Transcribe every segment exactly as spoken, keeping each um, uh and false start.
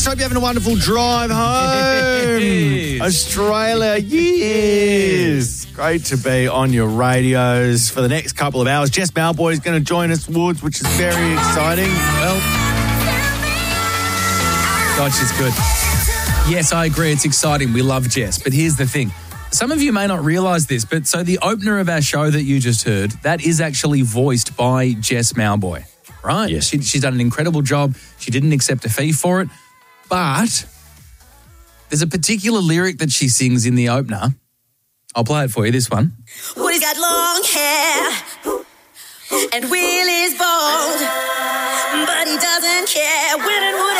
Hope you're having a wonderful drive home. Yes. Australia, yes. Great to be on your radios for the next couple of hours. Jess Mauboy is going to join us, Woods, which is very exciting. Well, God, she's good. Yes, I agree. It's exciting. We love Jess. But here's the thing. Some of you may not realise this, but so the opener of our show that you just heard, that is actually voiced by Jess Mauboy, right? Yes. She, she's done an incredible job. She didn't accept a fee for it. But there's a particular lyric that she sings in the opener. I'll play it for you, this one. Woody's got long hair and Will is bald, but he doesn't care. Will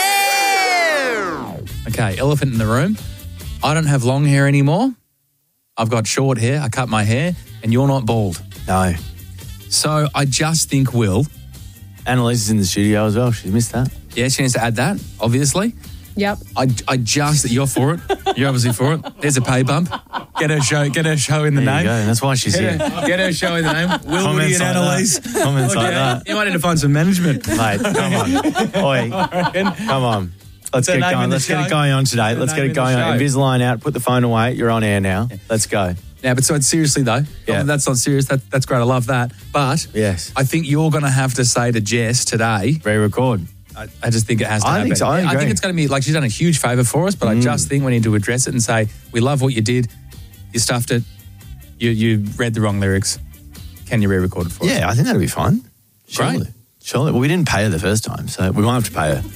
and Woody. Okay, elephant in the room. I don't have long hair anymore. I've got short hair. I cut my hair, and you're not bald. No. So I just think, Will. Annalise is in the studio as well. She's missed that. Yeah, she needs to add that, obviously. Yep. I, I just, you're for it. You're obviously for it. There's a pay bump. Get her show, get her show in the There name. you go. That's why she's Get here. her, get her show in the name. Will, Woody, and like Annalise. that. Comments like that. You might need to find some management. Mate, come on. Oi, come on. Let's her get name in going. the Let's get show? it going on today. Her Let's name get in it the going on. show. Invisalign out. Put the phone away. You're on air now. Let's go. Yeah, but so it's seriously though. Yeah. Oh, that's not serious. That, that's great. I love that. But Yes. I think you're going to have to say to Jess today, Re-record. I, I just think it has to I happen. think so. I agree. think it's going to be like she's done a huge favour for us, but I just think we need to address it and say, we love what you did. You stuffed it. You you read the wrong lyrics. Can you re-record it for us? Yeah, I think that'll be fun. Surely. Great. Surely. Well, we didn't pay her the first time, so we might have to pay her.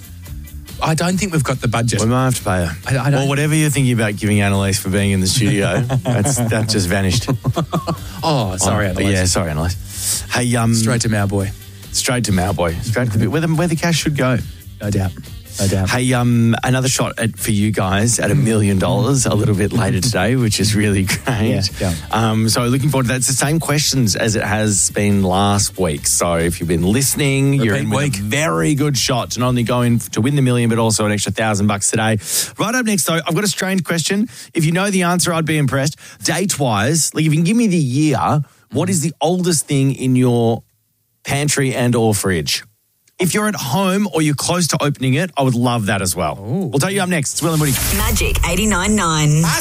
I don't think we've got the budget. We might have to pay her. I- I don't- Or whatever you're thinking about giving Annalise for being in the studio, that's, that just vanished. Oh, sorry, Oh, Annalise. Yeah, sorry, Annalise. Hey, um, Straight to Mauboy. straight to Mauboy. Straight to the bit where the, where the cash should go. No doubt. No doubt. Hey, um, another shot at, for you guys at a million dollars a little bit later today, which is really great. Yeah, yeah. Um, so looking forward to that. It's the same questions as it has been last week. So if you've been listening, you're in with week. a very good shot to not only go in to win the million, but also an extra thousand bucks today. Right up next, though, I've got a strange question. If you know the answer, I'd be impressed. Date-wise, like if you can give me the year, what is the oldest thing in your pantry and or fridge? If you're at home or you're close to opening it, I would love that as well. We'll take you up next. It's Will and Woody. Magic eighty-nine point nine.